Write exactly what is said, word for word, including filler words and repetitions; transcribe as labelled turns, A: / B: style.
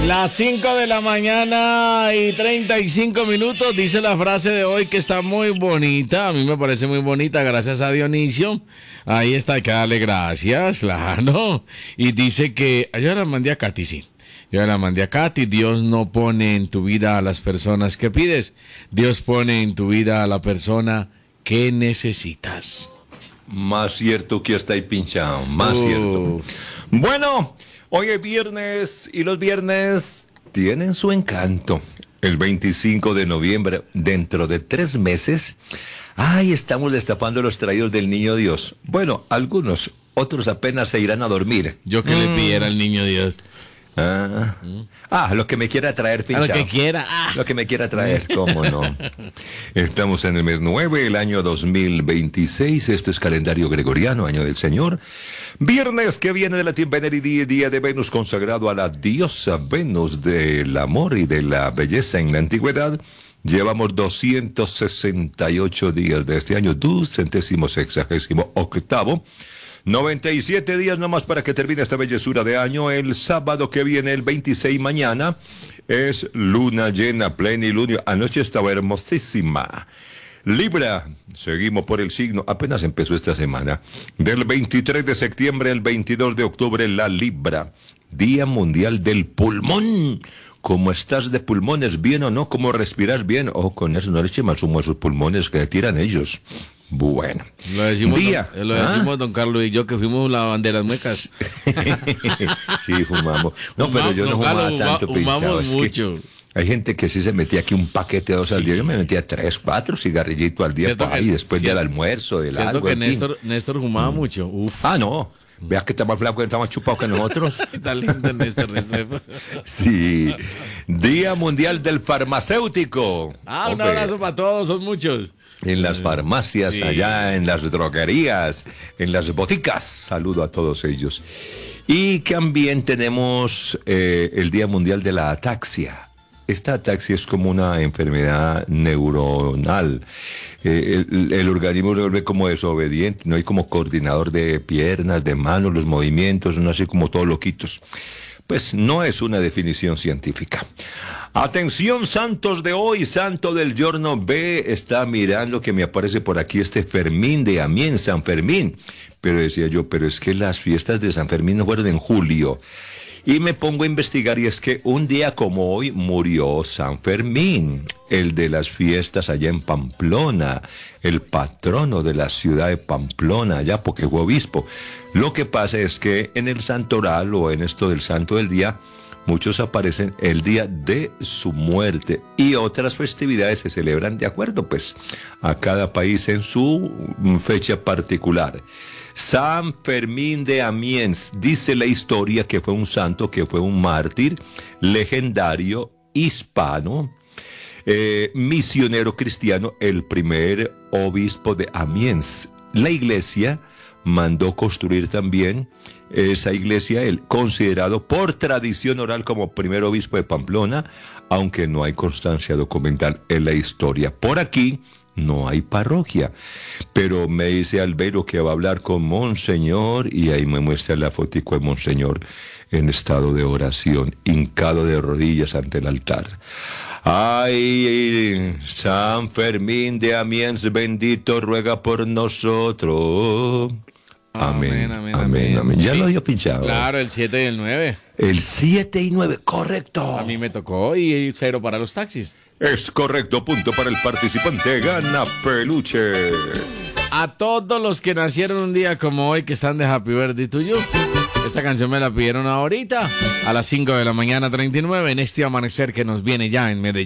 A: Las cinco de la mañana y treinta y cinco minutos, dice la frase de hoy que está muy bonita, a mí me parece muy bonita, gracias a Dionisio. Ahí está, hay que darle gracias, claro. Y dice que, yo la mandé a Katy, sí. Yo la mandé a Katy, Dios no pone en tu vida a las personas que pides, Dios pone en tu vida a la persona que necesitas.
B: Más cierto que está ahí pinchado, más
A: uh.
B: cierto. Bueno, hoy es viernes y los viernes tienen su encanto. El veinticinco de noviembre, dentro de tres meses, ay, estamos destapando los traídos del Niño Dios. Bueno, algunos, otros apenas se irán a dormir.
A: Yo que mm. le pidiera al Niño Dios.
B: Ah, mm. ah, lo que me quiera traer, pinchado.
A: Lo que quiera. Ah.
B: Lo que me quiera traer, cómo no. Estamos en el mes nueve, el año dos mil veintiséis. Este es calendario gregoriano, año del Señor. Viernes que viene de la Timbeneridad, día de Venus, consagrado a la diosa Venus del amor y de la belleza en la antigüedad. Llevamos doscientos sesenta y ocho días de este año, ducentésimo sexagésimo octavo. noventa y siete días nomás para que termine esta bellezura de año. El sábado que viene, el veintiséis, mañana, es luna llena, plenilunio. Anoche estaba hermosísima. Libra, seguimos por el signo, apenas empezó esta semana. Del veintitrés de septiembre al veintidós de octubre, la Libra. Día Mundial del Pulmón. ¿Cómo estás de pulmones? ¿Bien o no? ¿Cómo respiras bien? Oh, con eso no le eche más humo a esos pulmones que tiran ellos. Bueno,
A: lo decimos,
B: día,
A: don, lo decimos ¿ah? don Carlos y yo que fuimos la bandera muecas.
B: Sí, fumamos. No, pero yo no fumaba
A: Carlos,
B: tanto,
A: fumamos
B: pinchado. Es
A: mucho.
B: Hay gente que sí se metía aquí un paquete de dos sí. al día. Yo me metía tres, cuatro cigarrillitos al día para ahí, después del almuerzo, del algo.
A: que Néstor, Néstor fumaba mm. mucho. Uf.
B: Ah, no. Veas que está más flaco, está más chupado que nosotros.
A: Está lindo Néstor, Néstor.
B: Sí. Día Mundial del Farmacéutico.
A: Ah, un abrazo para todos, son muchos.
B: En las farmacias, sí. allá en las droguerías, en las boticas. Saludo a todos ellos. Y también tenemos eh, el Día Mundial de la Ataxia. Esta ataxia es como una enfermedad neuronal. Eh, el, el organismo se vuelve como desobediente, no hay como coordinador de piernas, de manos, los movimientos, no así como todos loquitos. Pues no es una definición científica. Atención, santos de hoy, santo del giorno B, está mirando que me aparece por aquí este Fermín de Amiens, San Fermín. Pero decía yo, pero es que las fiestas de San Fermín no fueron en julio. Y me pongo a investigar y es que un día como hoy murió San Fermín, el de las fiestas allá en Pamplona, el patrono de la ciudad de Pamplona, allá porque fue obispo. Lo que pasa es que en el santoral o en esto del santo del día, muchos aparecen el día de su muerte y otras festividades se celebran de acuerdo pues a cada país en su fecha particular. San Fermín de Amiens, dice la historia que fue un santo, que fue un mártir legendario hispano, eh, misionero cristiano, el primer obispo de Amiens. La iglesia mandó construir también esa iglesia, él considerado por tradición oral como primer obispo de Pamplona, aunque no hay constancia documental en la historia. Por aquí no hay parroquia, pero me dice Albero que va a hablar con Monseñor y ahí me muestra la fotico de Monseñor en estado de oración, hincado de rodillas ante el altar. Ay, San Fermín de Amiens, bendito, ruega por nosotros. Amén, amén, amén, amén, amén. Ya sí. Lo dio pinchado.
A: Claro, el siete y el nueve.
B: El siete y nueve, correcto.
A: A mí me tocó y cero para los taxis.
B: Es correcto, punto para el participante, gana peluche.
A: A todos los que nacieron un día como hoy, que están de Happy Birthday to you, esta canción me la pidieron ahorita, a las cinco de la mañana treinta y nueve, en este amanecer que nos viene ya en Medellín.